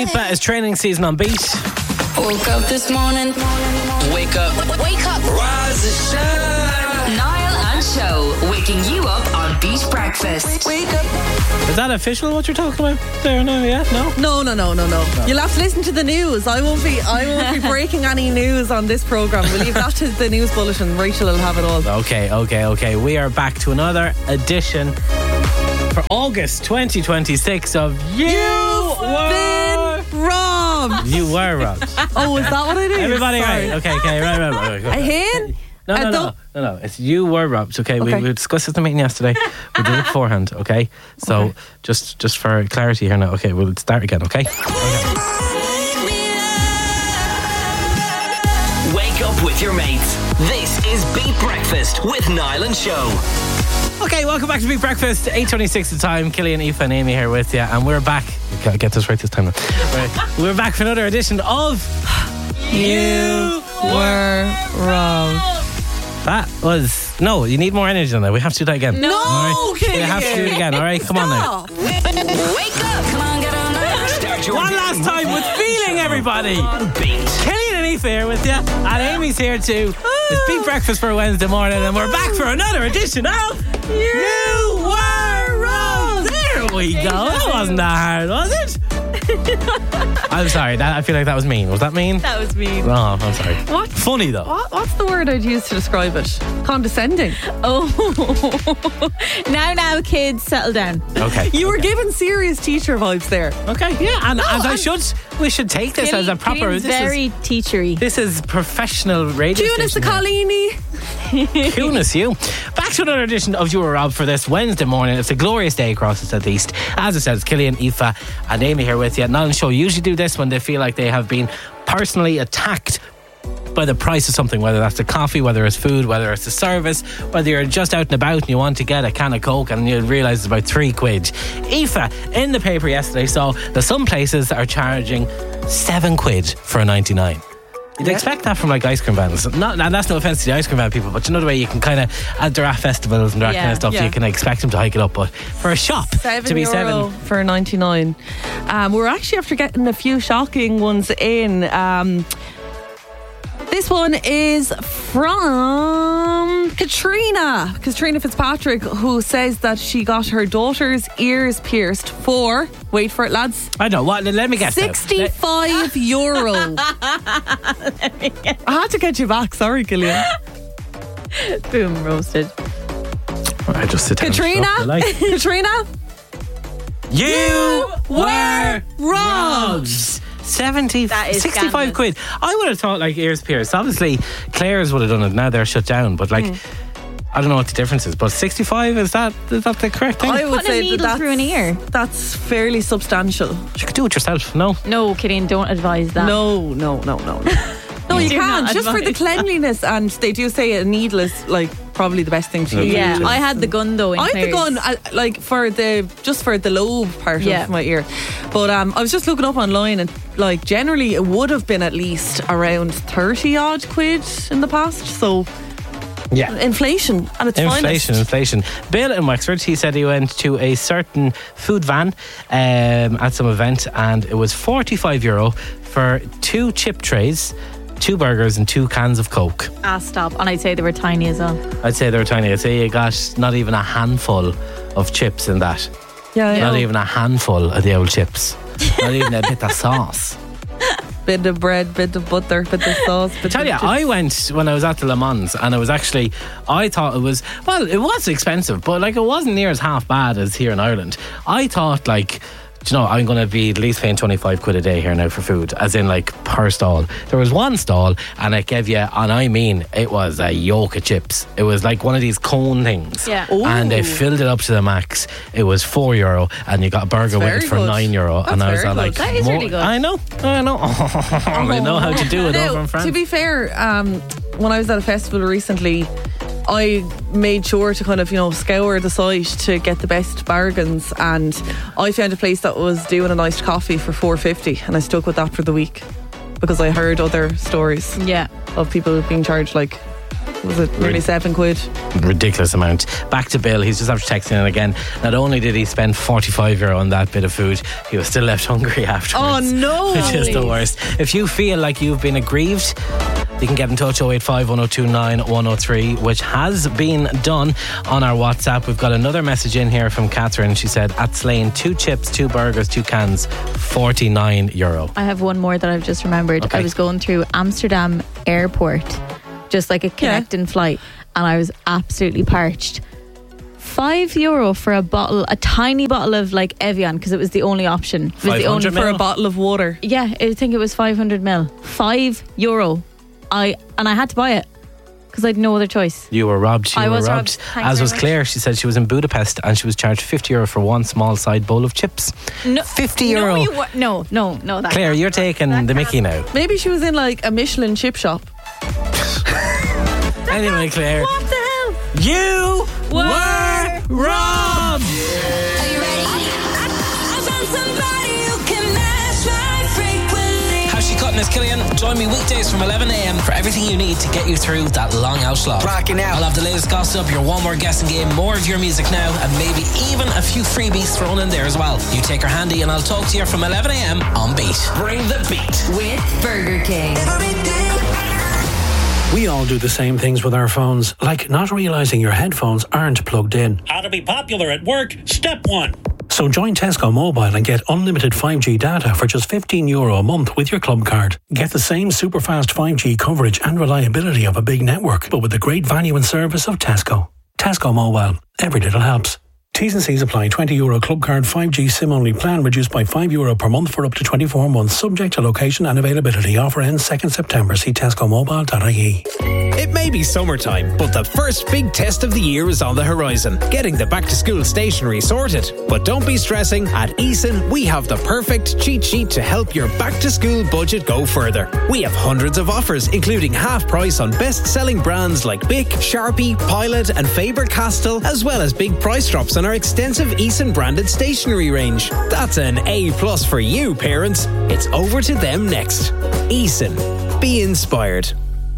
Lipa is training season on Beat. Woke up this morning. Wake up. Wake up. Rise and shine. Niall and Show waking you up on Beat Breakfast. Wake up. Is that official what you're talking about there now? Yeah? No? No. You'll have to listen to the news. I won't be breaking any news on this programme. We'll leave that to the news bulletin. Rachel will have it all. Okay. We are back to another edition for August 2026 of You Were Robbed. You Were Robbed. Oh, is that what it is? Everybody Sorry. right. Okay, right. A hen? No. It's You Were Robbed. Okay, we discussed this in the meeting yesterday. We did it beforehand. Okay, so just for clarity here now. Okay, we'll start again. Okay. Wake up with your mates. This is Beat Breakfast with Niall and Show. Okay, welcome back to Beat Breakfast. 8:26 the time. Killian, Aoife and Amy here with you, and we're back. Gotta get this right this time. We're back for another edition of You Were Robbed. That was... No, you need more energy than that. We have to do that again. No, right? Killian. We have to do it again, all right? Come on now. Wake up. Come on, get on up. Start your One last time with feeling, everybody. Beat. Killian and Aoife here with you, and Amy's here too. It's Beat Breakfast for a Wednesday morning, and we're back for another edition of You Were Robbed. There we go. That wasn't that hard, was it? I'm sorry. I feel like that was mean. Was that mean? That was mean. Oh, I'm sorry. What? Funny though. What's the word I'd use to describe it? Condescending. Oh, now, kids, settle down. Okay. You were given serious teacher vibes there. Okay. Yeah, and we should take this as a proper. Killian's very teachery. This is professional radio. Tunis the Colini. Cunis, you. Back to another edition of You Were Robbed for this Wednesday morning. It's a glorious day across the southeast. As I said, it's Killian, Aoife, and Amy here with you. Niall and Show usually do this when they feel like they have been personally attacked by the price of something, whether that's the coffee, whether it's food, whether it's the service, whether you're just out and about and you want to get a can of Coke and you realise it's about £3. Aoife, in the paper yesterday, saw that some places are charging £7 for a 99. You'd expect that from like ice cream vans. And that's no offence to the ice cream van people, but you know the way you can kind of, at their festivals and that kind of stuff, you can expect them to hike it up. But for a shop to be €7 for 99. We're actually after getting a few shocking ones in. This one is from Katrina Fitzpatrick, who says that she got her daughter's ears pierced for, wait for it lads, I know, what? Let me guess. €65. I had to get you back, sorry Killian. Boom, roasted. I just sit down. Katrina, you were robbed. 65 quid. I would have thought like ears pierced. Obviously Claire's would have done it. Now they're shut down, but like I don't know what the difference is, but 65, is that the correct thing? I would Putting a say needle through an ear. That's fairly substantial. You could do it yourself. No, Killian, don't advise that. No. No, you Do can't. not Just for the advise. cleanliness, and they do say a needle is like probably the best thing to use. Yeah, I had the gun though in I had the Claire's. gun like for the lobe part of my ear, but I was just looking up online and like generally it would have been at least around 30 odd quid in the past. So yeah, inflation and it's inflation. Bill in Wexford, he said he went to a certain food van at some event and it was €45 for 2 chip trays, 2 burgers and 2 cans of Coke. Stop. And I'd say they were tiny as well. I'd say they were tiny. I'd say you got not even a handful of chips in that. Yeah, Not even a handful of the old chips. Not even a bit of sauce. Bit of bread, bit of butter, bit of sauce. I went when I was at the Le Mans and it was actually, I thought it was expensive, but like it wasn't near as half bad as here in Ireland. I thought like, do you know, I'm going to be at least paying 25 quid a day here now for food, as in like per stall. There was one stall and it gave you, and I mean, it was a yoke of chips. It was like one of these cone things. Yeah. And they filled it up to the max. It was €4 and you got a burger with it for €9. And I was like, That is really good. I know. They know how to do it over in France. To be fair, when I was at a festival recently, I made sure to kind of, scour the site to get the best bargains, and I found a place that was doing an iced coffee for $4.50 and I stuck with that for the week because I heard other stories Yeah. of people being charged like Was it nearly £7? Ridiculous amount. Back to Bill. He's just after texting in again. Not only did he spend €45 on that bit of food, he was still left hungry afterwards. Oh no! Which is the worst. If you feel like you've been aggrieved, you can get in touch 085 1029 103, which has been done on our WhatsApp. We've got another message in here from Catherine. She said, at Slane, 2 chips, 2 burgers, 2 cans, €49. I have one more that I've just remembered. Okay. I was going through Amsterdam airport, just like a connecting flight, and I was absolutely parched. €5 for a tiny bottle of like Evian, because it was the only option. It was the only 500 For a ml? bottle of water. Yeah, I think it was 500ml. €5. I had to buy it because I had no other choice. You were robbed. I was robbed. Thanks As very was much. Claire. She said she was in Budapest and she was charged €50 for one small side bowl of chips. No, €50. No, you were, no. That Claire, can't you're be right. taking That the can't Mickey now. Maybe she was in like a Michelin chip shop. Anyway, Claire, What the hell? you were robbed. Are you ready? I found somebody who can match my frequency. How's she cutting us, Killian? Join me weekdays from 11am for everything you need to get you through that long out slot. Rocking out. I'll have the latest gossip, your one more guessing game, more of your music now, and maybe even a few freebies thrown in there as well. You take her handy and I'll talk to you from 11am on Beat. Bring the beat. With Burger King. We all do the same things with our phones, like not realising your headphones aren't plugged in. How to be popular at work, step 1. So join Tesco Mobile and get unlimited 5G data for just €15 a month with your club card. Get the same super fast 5G coverage and reliability of a big network, but with the great value and service of Tesco. Tesco Mobile. Every little helps. T's and C's apply. €20 club card 5G SIM only plan reduced by €5 per month for up to 24 months, subject to location and availability. Offer ends 2nd September. See tescomobile.ie. It may be summertime, but the first big test of the year is on the horizon, getting the back-to-school stationery sorted. But don't be stressing. At Eason, we have the perfect cheat sheet to help your back-to-school budget go further. We have hundreds of offers, including half price on best-selling brands like Bic, Sharpie, Pilot and Faber-Castell, as well as big price drops on our extensive Eason branded stationery range. That's an A+ for you, parents. It's over to them next. Eason. Be inspired.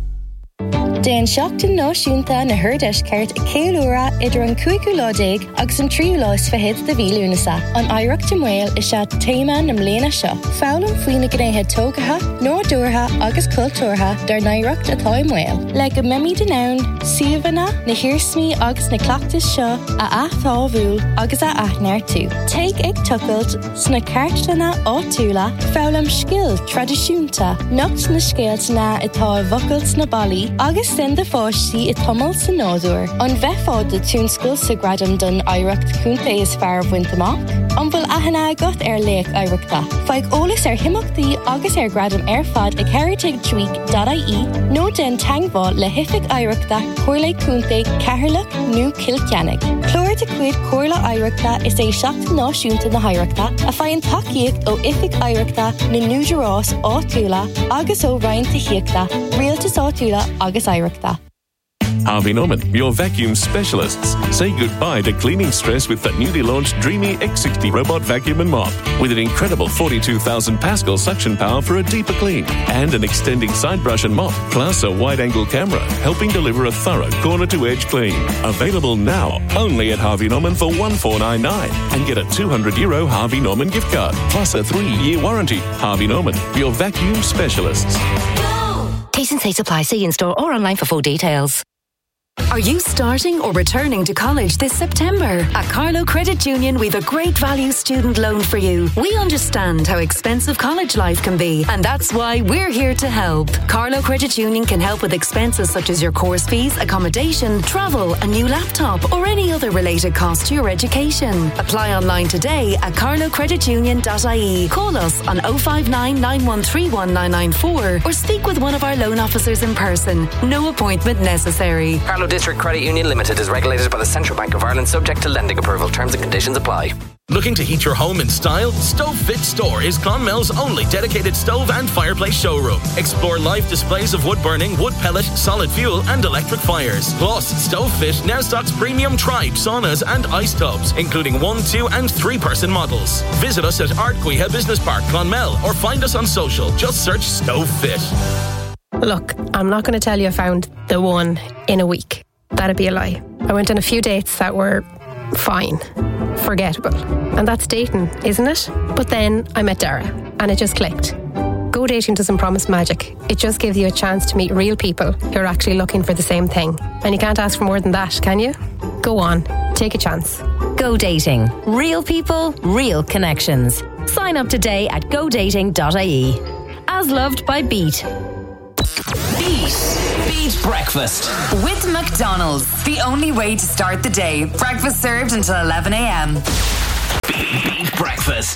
Den seachtain náisiúnta na Hurdeis ceart a céúra idir an 5 agus an 3 fehéad de bhílúnasa. An Oidhreacht Moil is se téime na mléana seo. Fálam faoina gnéithe tógatha, nódúrtha agus cultúrtha dar Oidhreacht atá Moil. Le go mimi den ann, siomhanna na hirsmí agus na clachtas seo a athtábhúil agus a aithnear tú. Take ag tucailt sna ceartlanna áitiúla, fálam scill tradiisiúnta, nocht na scéaltana atá vocailt na bailí agus send the fáistí I tomul sa nádúr. An bheitfád de túnscoil sa gradam don Oidhreacht cúnta is fear bhaint amach. An bhfuil aithne agat léach Oidhreachta. Feadh eolas himachtaí agus gradam fad ag heritagetweak.ie nó den teangbá le hific Oidhreachta chuirla cúnta Cathairleach nó Kilkennig. Clóir de cuid chuirla Oidhreachta is seachtain náisiúnta na Oidhreachta a fáin tacaíocht ó ific Oidhreachta na núidirrás áitiúla agus ó roinnta hiacla, rialtas áitiúla agus Oidhreachta. Harvey Norman, your vacuum specialists. Say goodbye to cleaning stress with the newly launched Dreamy X60 robot vacuum and mop. With an incredible 42,000 Pascal suction power for a deeper clean and an extending side brush and mop, plus a wide-angle camera helping deliver a thorough corner-to-edge clean. Available now only at Harvey Norman for €1499 and get a €200 Harvey Norman gift card plus a 3-year warranty. Harvey Norman, your vacuum specialists. T's and C's apply. See in-store or online for full details. Are you starting or returning to college this September? At Carlow Credit Union, we've a great value student loan for you. We understand how expensive college life can be, and that's why we're here to help. Carlow Credit Union can help with expenses such as your course fees, accommodation, travel, a new laptop, or any other related cost to your education. Apply online today at carlowcreditunion.ie. Call us on 059 9131 994 or speak with one of our loan officers in person. No appointment necessary. Carlow District Credit Union Limited is regulated by the Central Bank of Ireland, subject to lending approval. Terms and conditions apply. Looking to heat your home in style? Stove Fit Store is Clonmel's only dedicated stove and fireplace showroom. Explore live displays of wood burning, wood pellet, solid fuel and electric fires. Plus, Stove Fit now stocks premium Tribe saunas and ice tubs, including 1, 2 and 3 person models. Visit us at Ardcuiha Business Park, Clonmel, or find us on social. Just search Stove Fit. Look, I'm not going to tell you I found the one in a week. That'd be a lie. I went on a few dates that were fine, forgettable. And that's dating, isn't it? But then I met Dara and it just clicked. Go dating doesn't promise magic. It just gives you a chance to meet real people who are actually looking for the same thing. And you can't ask for more than that, can you? Go on, take a chance. Go dating. Real people, real connections. Sign up today at godating.ie. As loved by Beat. Beat Breakfast with McDonald's. The only way to start the day. Breakfast served until 11 a.m. Beat Breakfast.